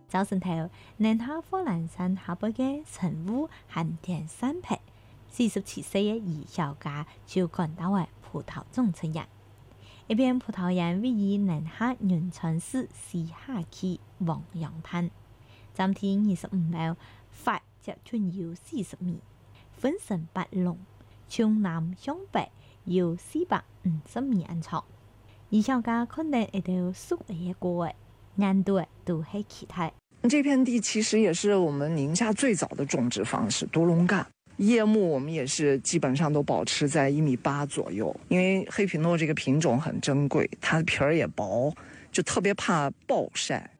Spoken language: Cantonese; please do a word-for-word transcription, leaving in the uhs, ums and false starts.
早晨頭，寧夏火蘭山下邊嘅陳武寒田三皮，四十七歲嘅余小家就趕到為葡萄種出人。一邊葡萄園位於寧夏雲川市西夏區黃楊灘，占地二十五畝，發直徑有四十米，分成八弄，從南向北有四百五十米安長。余小家可能一條數一個誒，難度都係其他。 這片地其實也是我們寧夏最早的種植方式，獨龍幹葉木，我們也是基本上都保持在一米八左右。因為黑皮諾這個品種很珍貴，它的皮兒也薄，就特別怕暴曬。